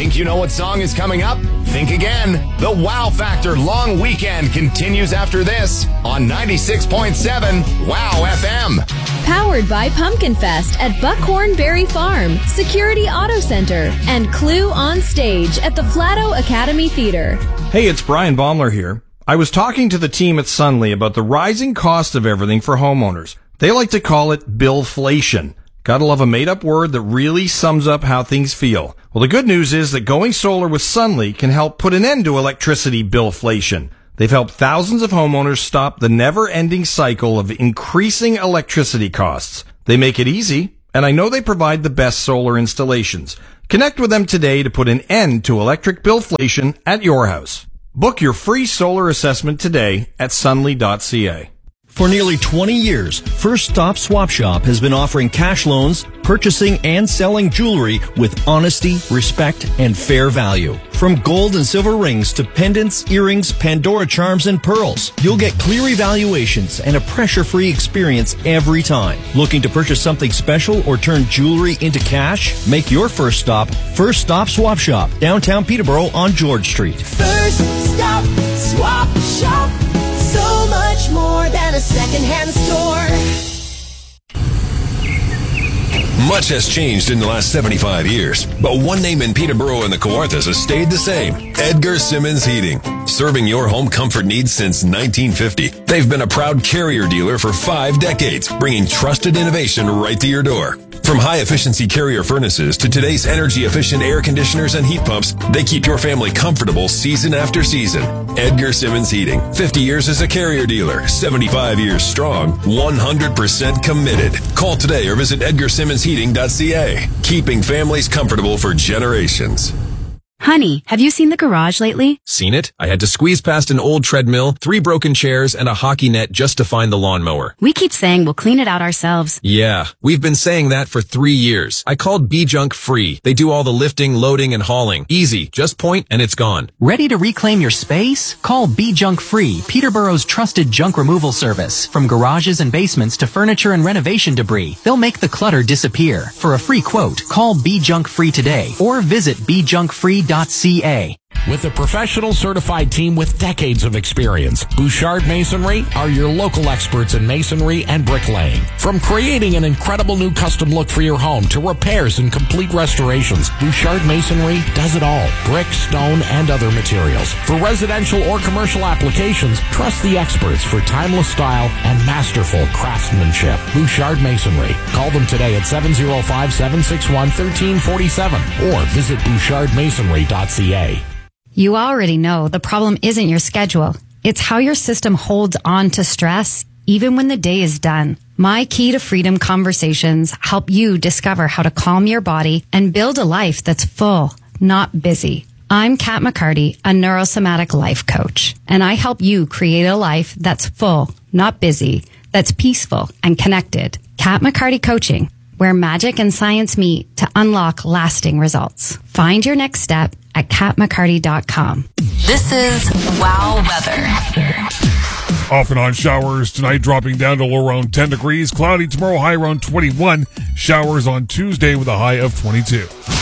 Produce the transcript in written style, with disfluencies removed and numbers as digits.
Think you know what song is coming up? Think again. The Wow Factor Long Weekend continues after this on 96.7 Wow FM. Powered by Pumpkin Fest at Buckhorn Berry Farm, Security Auto Center, and Clue on Stage at the Flato Academy Theater. Hey, it's Brian Baumler here. I was talking to the team at Sunly about the rising cost of everything for homeowners. They like to call it billflation. Gotta love a made-up word that really sums up how things feel. Well, the good news is that going solar with Sunly can help put an end to electricity billflation. They've helped thousands of homeowners stop the never-ending cycle of increasing electricity costs. They make it easy, and I know they provide the best solar installations. Connect with them today to put an end to electric billflation at your house. Book your free solar assessment today at sunly.ca. For nearly 20 years, First Stop Swap Shop has been offering cash loans, purchasing and selling jewelry with honesty, respect, and fair value. From gold and silver rings to pendants, earrings, Pandora charms, and pearls, you'll get clear evaluations and a pressure-free experience every time. Looking to purchase something special or turn jewelry into cash? Make your first stop First Stop Swap Shop, downtown Peterborough on George Street. First Stop Swap Shop. So much more than a second-hand store. Much has changed in the last 75 years, but one name in Peterborough and the Kawarthas has stayed the same. Edgar Simmons Heating. Serving your home comfort needs since 1950. They've been a proud Carrier dealer for 5 decades, bringing trusted innovation right to your door. From high-efficiency Carrier furnaces to today's energy-efficient air conditioners and heat pumps, they keep your family comfortable season after season. Edgar Simmons Heating. 50 years as a Carrier dealer. 75 years strong. 100% committed. Call today or visit edgarsimmonsheating.ca. Keeping families comfortable for generations. Honey, have you seen the garage lately? Seen it? I had to squeeze past an old treadmill, 3 broken chairs, and a hockey net just to find the lawnmower. We keep saying we'll clean it out ourselves. Yeah, we've been saying that for 3 years. I called B-Junk Free. They do all the lifting, loading, and hauling. Easy. Just point and it's gone. Ready to reclaim your space? Call B-Junk Free, Peterborough's trusted junk removal service. From garages and basements to furniture and renovation debris, they'll make the clutter disappear. For a free quote, call B-Junk Free today or visit bjunkfree.ca. With a professional certified team with decades of experience, Bouchard Masonry are your local experts in masonry and bricklaying. From creating an incredible new custom look for your home to repairs and complete restorations, Bouchard Masonry does it all. Brick, stone, and other materials. For residential or commercial applications, trust the experts for timeless style and masterful craftsmanship. Bouchard Masonry. Call them today at 705-761-1347 or visit bouchardmasonry.ca. You already know the problem isn't your schedule. It's how your system holds on to stress even when the day is done. My Key to Freedom conversations help you discover how to calm your body and build a life that's full, not busy. I'm Kat McCarty, a neurosomatic life coach, and I help you create a life that's full, not busy, that's peaceful and connected. Kat McCarty Coaching, where magic and science meet to unlock lasting results. Find your next step at katmccarty.com. This is Wow Weather. Off and on showers tonight, dropping down to low around 10 degrees. Cloudy tomorrow, high around 21. Showers on Tuesday with a high of 22.